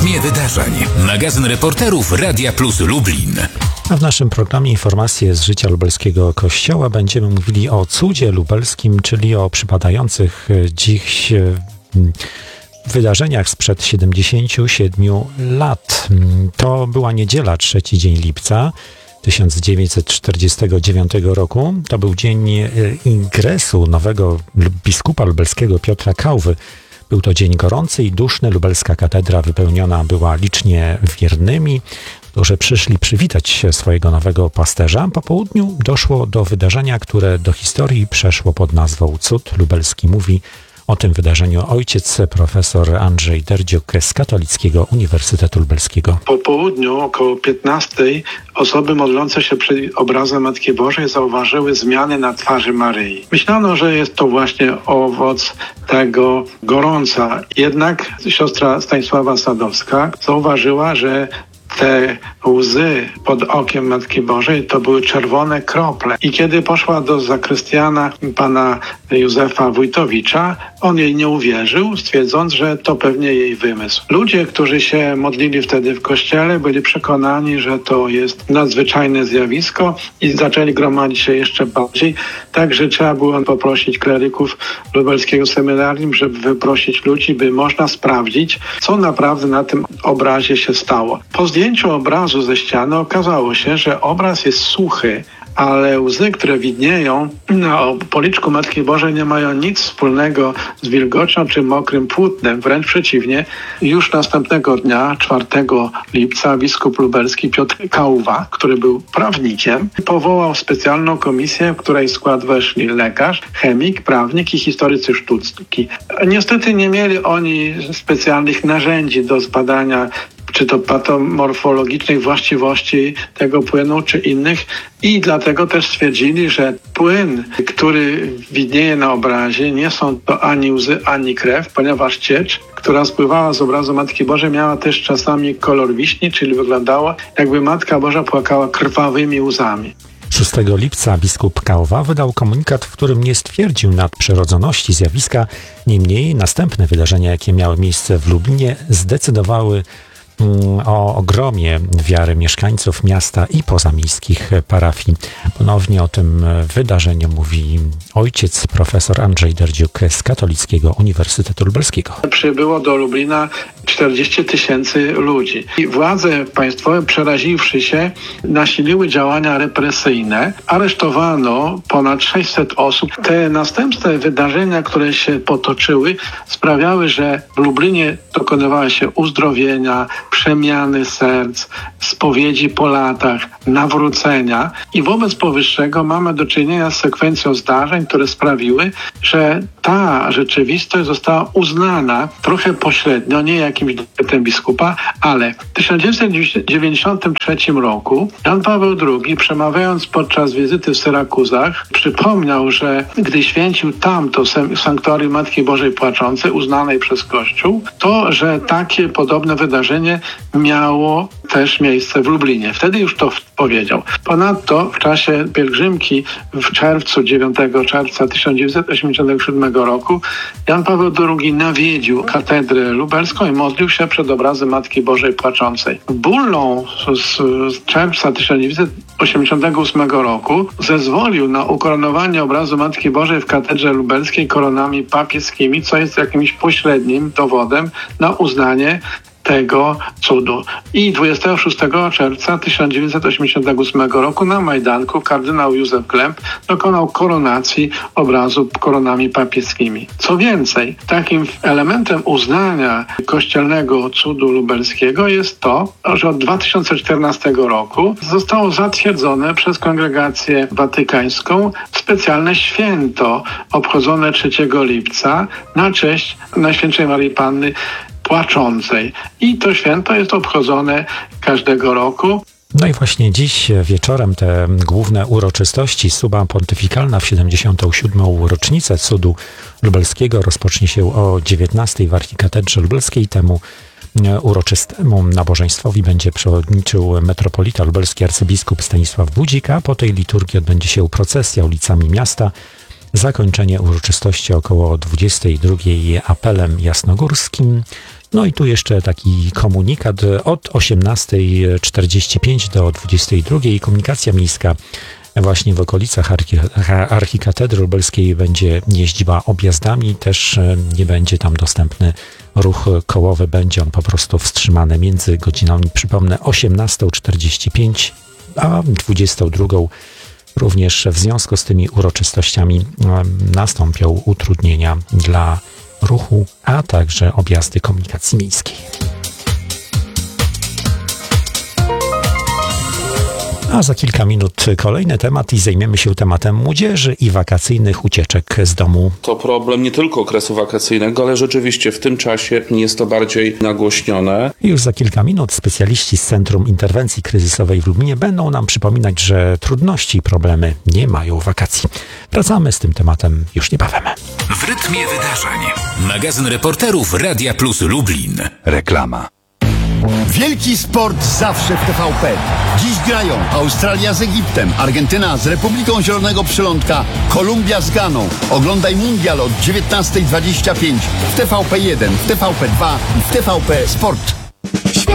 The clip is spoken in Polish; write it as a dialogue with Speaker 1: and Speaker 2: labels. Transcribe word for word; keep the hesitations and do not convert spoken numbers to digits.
Speaker 1: rytmie wydarzeń. Magazyn reporterów Radia Plus Lublin.
Speaker 2: A w naszym programie Informacje z życia lubelskiego kościoła będziemy mówili o cudzie lubelskim, czyli o przypadających dziś wydarzeniach sprzed siedemdziesięciu siedmiu lat. To była niedziela, trzeci dzień lipca tysiąc dziewięćset czterdziestego dziewiątego roku. To był dzień ingresu nowego biskupa lubelskiego Piotra Kałwy. Był to dzień gorący i duszny. Lubelska katedra wypełniona była licznie wiernymi, którzy przyszli przywitać swojego nowego pasterza. Po południu doszło do wydarzenia, które do historii przeszło pod nazwą Cud Lubelski. Mówi o tym wydarzeniu ojciec profesor Andrzej Derdziuk z Katolickiego Uniwersytetu Lubelskiego.
Speaker 3: Po południu około piętnastej osoby modlące się przed obrazem Matki Bożej zauważyły zmiany na twarzy Maryi. Myślano, że jest to właśnie owoc tego gorąca. Jednak siostra Stanisława Sadowska zauważyła, że te łzy pod okiem Matki Bożej to były czerwone krople. I kiedy poszła do zakrystiana pana Józefa Wójtowicza, on jej nie uwierzył, stwierdząc, że to pewnie jej wymysł. Ludzie, którzy się modlili wtedy w kościele, byli przekonani, że to jest nadzwyczajne zjawisko i zaczęli gromadzić się jeszcze bardziej. Także trzeba było poprosić kleryków lubelskiego seminarium, żeby wyprosić ludzi, by można sprawdzić, co naprawdę na tym obrazie się stało. Po zdjęciu obrazu ze ściany okazało się, że obraz jest suchy, ale łzy, które widnieją na policzku Matki Bożej, nie mają nic wspólnego z wilgocią czy mokrym płótnem. Wręcz przeciwnie, już następnego dnia, czwartego lipca, biskup lubelski Piotr Kałwa, który był prawnikiem, powołał specjalną komisję, w której skład weszli lekarz, chemik, prawnik i historycy sztuki. Niestety nie mieli oni specjalnych narzędzi do zbadania czy to patomorfologicznych właściwości tego płynu, czy innych. I dlatego też stwierdzili, że płyn, który widnieje na obrazie, nie są to ani łzy, ani krew, ponieważ ciecz, która spływała z obrazu Matki Bożej, miała też czasami kolor wiśni, czyli wyglądało, jakby Matka Boża płakała krwawymi łzami.
Speaker 2: szóstego lipca biskup Kałwa wydał komunikat, w którym nie stwierdził nadprzyrodzoności zjawiska. Niemniej następne wydarzenia, jakie miały miejsce w Lublinie, zdecydowały o ogromie wiary mieszkańców miasta i pozamiejskich parafii. Ponownie o tym wydarzeniu mówi ojciec profesor Andrzej Derdziuk z Katolickiego Uniwersytetu Lubelskiego.
Speaker 3: Przybyło do Lublina czterdzieści tysięcy ludzi. I władze państwowe, przeraziwszy się, nasiliły działania represyjne. Aresztowano ponad sześćset osób. Te następne wydarzenia, które się potoczyły, sprawiały, że w Lublinie dokonywały się uzdrowienia, przemiany serc, spowiedzi po latach, nawrócenia. I wobec powyższego mamy do czynienia z sekwencją zdarzeń, które sprawiły, że ta rzeczywistość została uznana trochę pośrednio, nie jakimś dekretem biskupa, ale w tysiąc dziewięćset dziewięćdziesiątym trzecim roku Jan Paweł drugi, przemawiając podczas wizyty w Syrakuzach, przypomniał, że gdy święcił tamto sanktuarium Matki Bożej Płaczącej, uznanej przez Kościół, to, że takie podobne wydarzenie miało też miejsce w Lublinie. Wtedy już to powiedział. Ponadto w czasie pielgrzymki w czerwcu, dziewiątego czerwca tysiąc dziewięćset osiemdziesiątego siódmego roku Jan Paweł drugi nawiedził katedrę lubelską i modlił się przed obrazem Matki Bożej Płaczącej. Bullą z, z czerwca tysiąc dziewięćset osiemdziesiątego ósmego roku zezwolił na ukoronowanie obrazu Matki Bożej w katedrze lubelskiej koronami papieskimi, co jest jakimś pośrednim dowodem na uznanie tego cudu. I dwudziestego szóstego czerwca tysiąc dziewięćset osiemdziesiątego ósmego roku na Majdanku kardynał Józef Glemp dokonał koronacji obrazu koronami papieskimi. Co więcej, takim elementem uznania kościelnego cudu lubelskiego jest to, że od dwa tysiące czternastego roku zostało zatwierdzone przez Kongregację Watykańską specjalne święto obchodzone trzeciego lipca na cześć Najświętszej Maryi Panny Płaczącej. I to święto jest obchodzone każdego roku.
Speaker 2: No i właśnie dziś wieczorem te główne uroczystości, suba pontyfikalna w siedemdziesiątą siódmą rocznicę cudu lubelskiego rozpocznie się o dziewiętnastej w archikatedrze lubelskiej. Temu uroczystemu nabożeństwowi będzie przewodniczył metropolita lubelski arcybiskup Stanisław Budzika. Po tej liturgii odbędzie się procesja ulicami miasta. Zakończenie uroczystości około dwudziestej drugiej apelem jasnogórskim No i tu jeszcze taki komunikat od osiemnasta czterdzieści pięć do dwudziestej drugiej. Komunikacja miejska właśnie w okolicach Archikatedry Lubelskiej będzie jeździła objazdami, też nie będzie tam dostępny ruch kołowy, będzie on po prostu wstrzymany między godzinami, przypomnę, osiemnasta czterdzieści pięć a dwudziestą drugą. Również w związku z tymi uroczystościami nastąpią utrudnienia dla ruchu, a także objazdy komunikacji miejskiej. A za kilka minut kolejny temat i zajmiemy się tematem młodzieży i wakacyjnych ucieczek z domu.
Speaker 4: To problem nie tylko okresu wakacyjnego, ale rzeczywiście w tym czasie jest to bardziej nagłośnione.
Speaker 2: Już za kilka minut specjaliści z Centrum Interwencji Kryzysowej w Lublinie będą nam przypominać, że trudności i problemy nie mają wakacji. Wracamy z tym tematem już niebawem.
Speaker 1: W rytmie wydarzeń. Magazyn reporterów Radia Plus Lublin.
Speaker 5: Reklama.
Speaker 6: Wielki sport zawsze w T V P. Dziś grają Australia z Egiptem, Argentyna z Republiką Zielonego Przylądka, Kolumbia z Ganą. Oglądaj mundial od dziewiętnasta dwadzieścia pięć w T V P jeden, w T V P dwa i w T V P Sport.